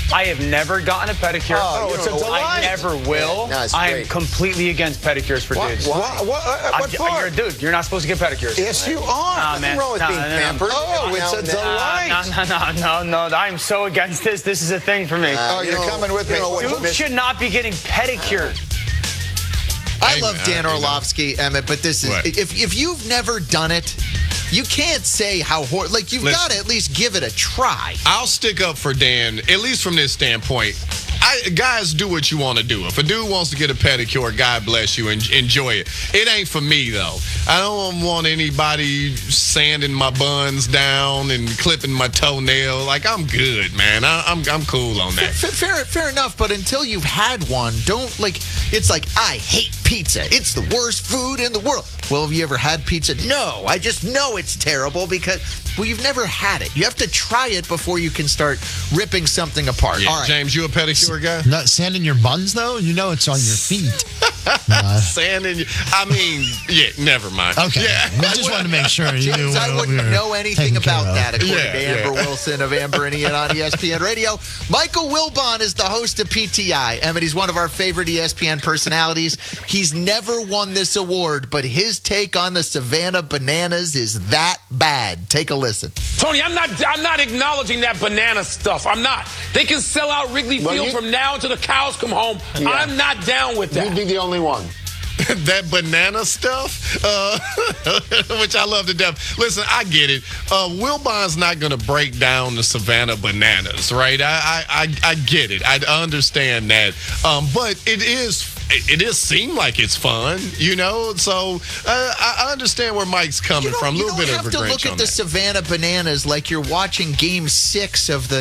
I have never gotten a pedicure. Oh, it's a delight. I never will. Yeah, no, it's I am great. completely against pedicures for dudes. What for? You're a dude. You're not supposed to get pedicures. Yes, you are. Nothing wrong with being pampered. Oh, it's a delight. No. I'm so against this. This is a thing for me. You're coming with me. Dudes should not be getting pedicures. I love Dan Orlovsky, Emmett, but this is if you've never done it, you can't say how like you've got to at least give it a try. I'll stick up for Dan, at least from this standpoint. Guys, do what you want to do. If a dude wants to get a pedicure, God bless you, and enjoy it. It ain't for me, though. I don't want anybody sanding my buns down and clipping my toenail. Like, I'm good, man. I'm cool on that. Fair enough, but until you've had one, don't, like, it's like, I hate pizza. It's the worst food in the world. Well, have you ever had pizza? No, I just know it's terrible because, well, you've never had it. You have to try it before you can start ripping something apart. Yeah, all right. James, you a pedicure guy? Not sanding your buns, though? You know it's on your feet. Sanding, never mind. Okay. Yeah. We just wanted to make sure you knew James, I what we wouldn't were know anything taking about care of. that, according to Yeah. Amber Wilson of Amber and Ian on ESPN Radio. Michael Wilbon is the host of PTI. Emmett, he's one of our favorite ESPN personalities. He's never won this award, but his take on the Savannah Bananas is that bad. Take a listen. Tony, I'm not acknowledging that banana stuff. I'm not. They can sell out Wrigley Field from now until the cows come home. Yeah. I'm not down with that. You'd be the only one. That banana stuff, which I love to death. Listen, I get it. Wilbon's not going to break down the Savannah Bananas, right? I get it. I understand that. But it seem like it's fun, you know? So I understand where Mike's coming from. A little bit of a You don't have to look at the Savannah Bananas like you're watching Game 6 of the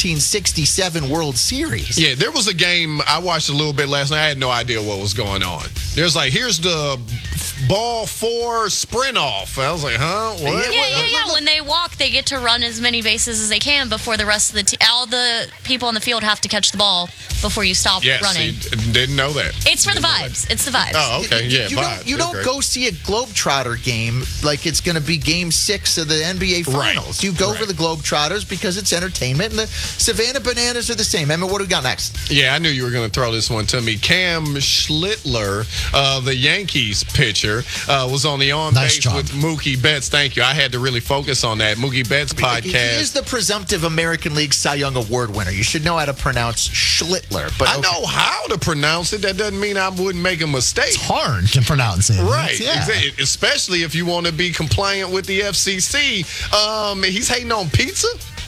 1967 World Series. Yeah, there was a game I watched a little bit last night. I had no idea what was going on. There's like, here's the ball 4 sprint off. I was like, huh? What? Yeah. When they walk, they get to run as many bases as they can before the rest of the all the people on the field have to catch the ball before you stop running. See, didn't know that. It's for the vibes. It's the vibes. Oh, okay. Yeah, vibes. You don't go see a Globetrotter game like it's going to be Game 6 of the NBA Finals. You go for the Globetrotters because it's entertainment, and the Savannah Bananas are the same. Emma, what do we got next? Yeah, I knew you were going to throw this one to me. Cam Schlittler, the Yankees pitcher, was on the On Base with Mookie Betts. Thank you. I had to really focus on that. Mookie Betts podcast. He is the presumptive American League Cy Young Award winner. You should know how to pronounce Schlittler. But I know how to pronounce it. That doesn't mean I wouldn't make a mistake. It's hard to pronounce it. Right. Yeah. Especially if you want to be compliant with the FCC. He's hating on pizza.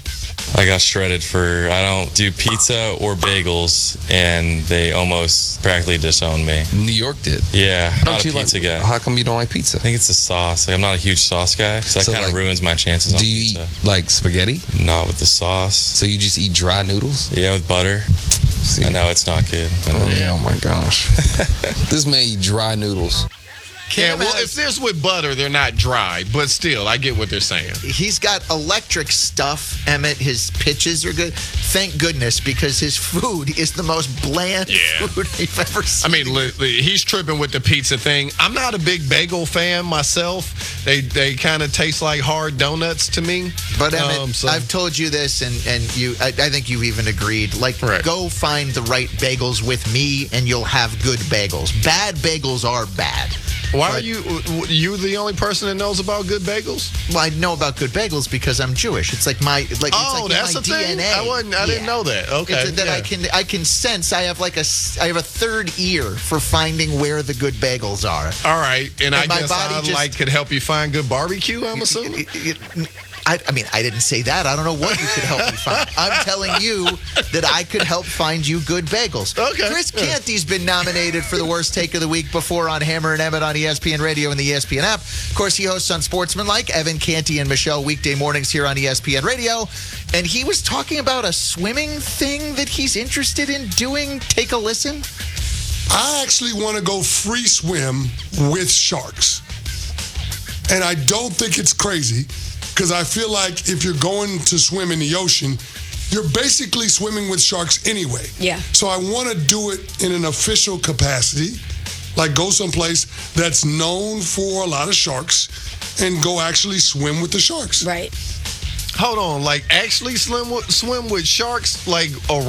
I got shredded for I don't do pizza or bagels, and they almost practically disowned me. New York did. Yeah, not a pizza guy. How come you don't like pizza? I think it's the sauce. Like, I'm not a huge sauce guy, so that kind of ruins my chances on pizza. Do you eat like spaghetti? Not with the sauce. So you just eat dry noodles? Yeah, with butter. See. I know it's not good. Oh my gosh. This man eat dry noodles. Yeah, well, if there's with butter, they're not dry, but still, I get what they're saying. He's got electric stuff, Emmett. His pitches are good. Thank goodness, because his food is the most bland food you've ever seen. I mean, he's tripping with the pizza thing. I'm not a big bagel fan myself. They kind of taste like hard donuts to me. But Emmett, I've told you this, and you, I think you've even agreed. Like, go find the right bagels with me, and you'll have good bagels. Bad bagels are bad. Why are you the only person that knows about good bagels? Well, I know about good bagels because I'm Jewish. It's like my that's my the thing. DNA. I didn't know that. Okay, it's that I can sense. I have a third ear for finding where the good bagels are. All right, and I my guess body I could help you find good barbecue. I'm assuming. I mean, I didn't say that. I don't know what you could help me find. I'm telling you that I could help find you good bagels. Okay. Chris Canty's been nominated for the worst take of the week before on Hammer and Emmett on ESPN Radio and the ESPN app. Of course, he hosts Unsportsmanlike, Evan Canty and Michelle weekday mornings here on ESPN Radio. And he was talking about a swimming thing that he's interested in doing. Take a listen. I actually want to go free swim with sharks. And I don't think it's crazy, because I feel like if you're going to swim in the ocean, you're basically swimming with sharks anyway. Yeah. So I want to do it in an official capacity, like go someplace that's known for a lot of sharks and go actually swim with the sharks. Right. Hold on, like actually swim with sharks, like around